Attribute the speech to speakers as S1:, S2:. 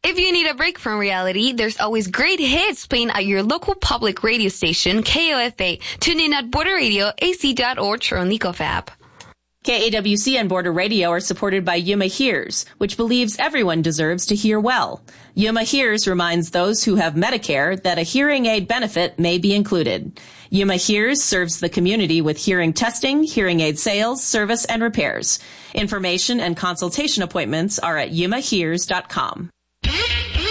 S1: If you need a break from reality, there's always great hits playing at your local public radio station, KOFA. Tune in at Border Radio, AC.org, or on the Nicof app.
S2: KAWC and Border Radio are supported by Yuma Hears, which believes everyone deserves to hear well. Yuma Hears reminds those who have Medicare that a hearing aid benefit may be included. Yuma Hears serves the community with hearing testing, hearing aid sales, service, and repairs. Information and consultation appointments are at yumahears.com.